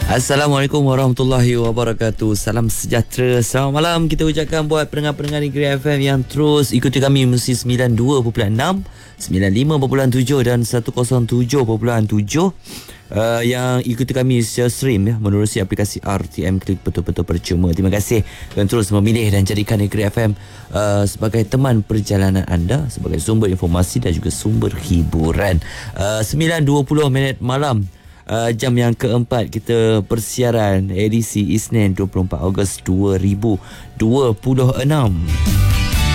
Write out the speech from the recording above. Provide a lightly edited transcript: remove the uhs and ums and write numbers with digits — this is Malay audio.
Assalamualaikum warahmatullahi wabarakatuh. Salam sejahtera. Selamat malam kita ucapkan buat pendengar-pendengar Negeri FM yang terus ikuti kami mesti 92.6, 95.7 dan 107.7. Yang ikuti kami secara stream menerusi aplikasi RTM Klik betul-betul percuma. Terima kasih kerana terus memilih dan jadikan Negeri FM sebagai teman perjalanan anda, sebagai sumber informasi dan juga sumber hiburan. 9.20 malam, jam yang keempat kita bersiaran edisi Isnin 24 Ogos 2026.